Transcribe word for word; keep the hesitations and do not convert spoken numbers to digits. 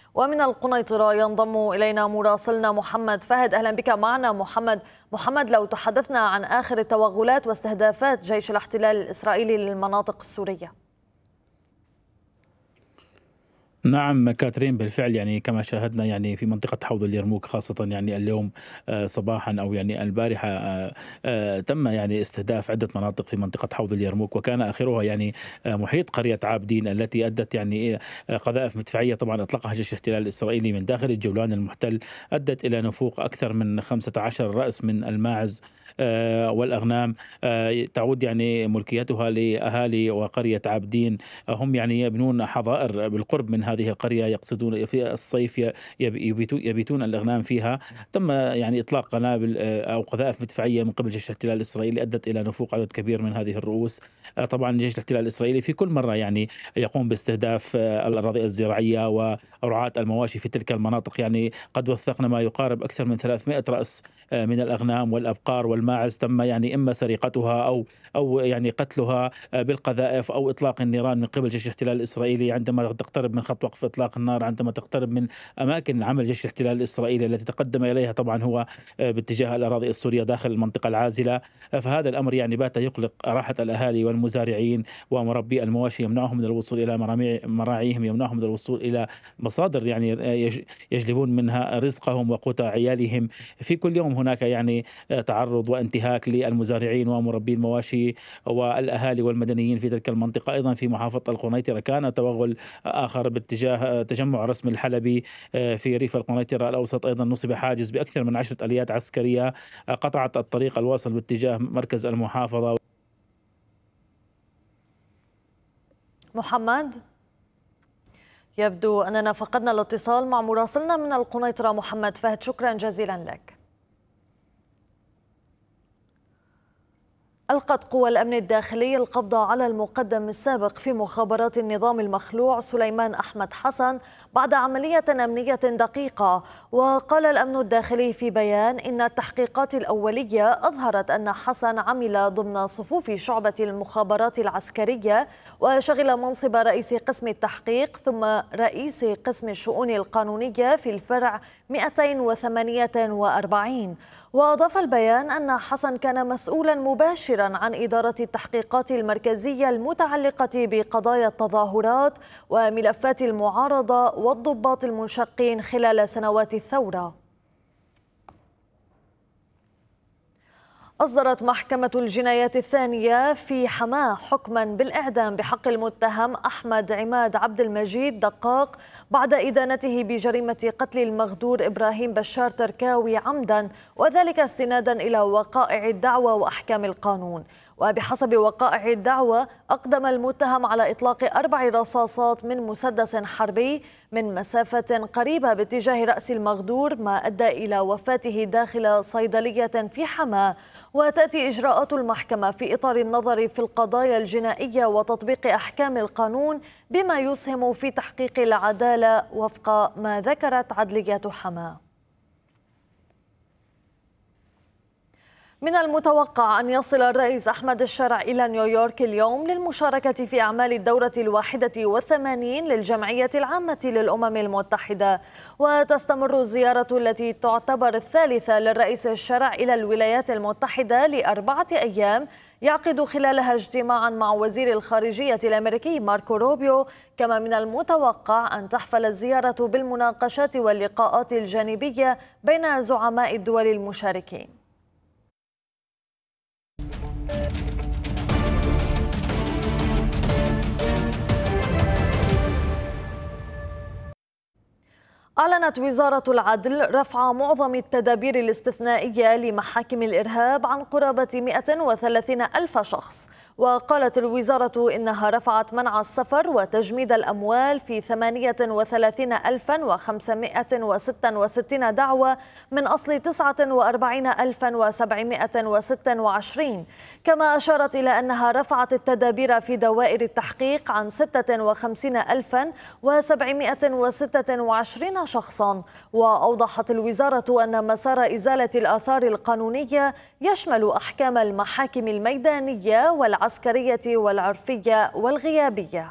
ومن القنيطرة ينضم إلينا مراسلنا محمد فهد. أهلا بك معنا محمد. محمد، لو تحدثنا عن آخر التوغلات واستهدافات جيش الاحتلال الإسرائيلي للمناطق السورية. نعم كاترين، بالفعل يعني كما شاهدنا يعني في منطقة حوض اليرموك خاصة يعني اليوم آه، صباحا أو يعني البارحة آه، آه، تم يعني استهداف عدة مناطق في منطقة حوض اليرموك، وكان آخرها يعني آه، محيط قرية عابدين التي أدت يعني آه، قذائف مدفعية طبعا أطلقها جيش الاحتلال الإسرائيلي من داخل الجولان المحتل، أدت إلى نفوق أكثر من خمسة عشر رأس من الماعز آه، والأغنام آه، تعود يعني ملكيتها لأهالي وقرية عابدين. هم يعني يبنون حظائر بالقرب من هذه القرية، يقصدون في الصيف يبيتون يبيتون الأغنام فيها. تم يعني إطلاق قنابل آه، أو قذائف مدفعية من قبل جيش الاحتلال الإسرائيلي أدت إلى نفوق عدد كبير من هذه الرؤوس. آه، طبعا جيش الاحتلال الإسرائيلي في كل مرة يعني يقوم باستهداف آه، الأراضي الزراعية ورعاة المواشي في تلك المناطق. يعني قد وثقنا ما يقارب أكثر من ثلاثمائة رأس آه، من الأغنام والأبقار والماعز تم يعني إما سرقتها أو أو يعني قتلها آه، بالقذائف أو إطلاق النيران من قبل جيش الاحتلال الإسرائيلي عندما تقترب من خط وقف إطلاق النار، عندما تقترب من أماكن عمل جيش الاحتلال الإسرائيلي التي تقدم إليها طبعا هو آه، باتجاه الأراضي السورية داخل المنطقة العازلة. آه، فهذا الأمر يعني بات يقلق راحة الأهالي والمزارعين ومربي المواشي، يمنعهم من الوصول إلى مرامي- مراعيهم، يمنعهم من الوصول إلى مصادر يعني آه، يج- يجلبون منها رزقهم وقوت عيالهم. في كل يوم هناك يعني آه، تعرض وانتهاك للمزارعين ومربي المواشي والأهالي والمدنيين في تلك المنطقة. أيضا في محافظة القنيطرة كان توغل آخر باتجاه تجمع رسم الحلبي آه، في ريف القنيطرة الأوسط، أيضا نصب حاجز بأكثر من عشرة آليات عسكرية آه، قطعت الطريق الواصل باتجاه مركز المحافظة. محمد، يبدو أننا فقدنا الاتصال مع مراسلنا من القنيطرة محمد فهد، شكرا جزيلا لك. ألقت قوى الأمن الداخلي القبض على المقدم السابق في مخابرات النظام المخلوع سليمان أحمد حسن بعد عملية أمنية دقيقة. وقال الأمن الداخلي في بيان إن التحقيقات الأولية أظهرت أن حسن عمل ضمن صفوف شعبة المخابرات العسكرية وشغل منصب رئيس قسم التحقيق ثم رئيس قسم الشؤون القانونية في الفرع مئتين وثمانية وأربعين. وأضاف البيان أن حسن كان مسؤولا مباشرا عن إدارة التحقيقات المركزية المتعلقة بقضايا التظاهرات وملفات المعارضة والضباط المنشقين خلال سنوات الثورة. أصدرت محكمة الجنايات الثانية في حماة حكما بالإعدام بحق المتهم أحمد عماد عبد المجيد دقاق بعد إدانته بجريمة قتل المغدور إبراهيم بشار تركاوي عمدا، وذلك استنادا إلى وقائع الدعوى وأحكام القانون. وبحسب وقائع الدعوى أقدم المتهم على إطلاق أربع رصاصات من مسدس حربي من مسافة قريبة باتجاه رأس المغدور، ما أدى إلى وفاته داخل صيدلية في حماة. وتأتي إجراءات المحكمة في إطار النظر في القضايا الجنائية وتطبيق أحكام القانون بما يسهم في تحقيق العدالة وفق ما ذكرت عدلية حماة. من المتوقع أن يصل الرئيس أحمد الشرع إلى نيويورك اليوم للمشاركة في أعمال الدورة الواحدة والثمانين للجمعية العامة للأمم المتحدة. وتستمر الزيارة التي تعتبر الثالثة للرئيس الشرع إلى الولايات المتحدة لأربعة أيام، يعقد خلالها اجتماعا مع وزير الخارجية الأمريكي ماركو روبيو. كما من المتوقع أن تحفل الزيارة بالمناقشات واللقاءات الجانبية بين زعماء الدول المشاركين. أعلنت وزارة العدل رفع معظم التدابير الاستثنائية لمحاكم الإرهاب عن قرابة مئة وثلاثين ألف شخص. وقالت الوزارة إنها رفعت منع السفر وتجميد الأموال في ثمانية وثلاثين ألفا وخمسمائة وستة وستين دعوى من أصل تسعة وأربعين ألفا وسبعمائة وستة وعشرين. كما أشارت إلى أنها رفعت التدابير في دوائر التحقيق عن ستة وخمسين ألفا وسبعمائة وستة وعشرين شخصا. وأوضحت الوزارة أن مسار إزالة الآثار القانونية يشمل أحكام المحاكم الميدانية والعسكرية والعرفية والغيابية.